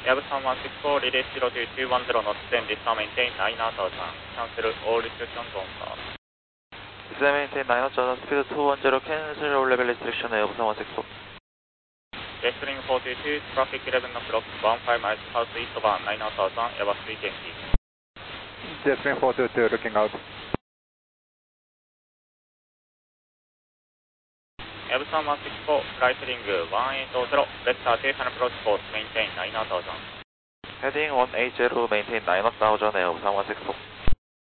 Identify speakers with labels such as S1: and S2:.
S1: Airbus 1164, release 02210 knots, then descend maintain 9000, cancel all restrictions on start.
S2: Descend maintain 9000, speed 210, cancel all level restriction, Airbus 1164.
S1: Westering 422, traffic 11 o'clock, 15 miles southeast bound 9000, Airbus 320.
S3: Jetstream 422, looking out.
S1: Airbus 1164, right heading 180, left 30 approach course, maintain 9000.
S2: Heading 180, maintain 9000, Airbus 1164.